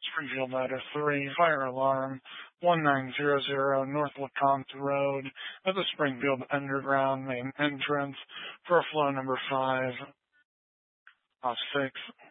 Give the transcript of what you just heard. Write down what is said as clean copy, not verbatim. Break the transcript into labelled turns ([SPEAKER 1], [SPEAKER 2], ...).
[SPEAKER 1] Springfield Ladder 3, fire alarm 1900 North LeCompte Road at the Springfield Underground main entrance for flow number 5 off 6.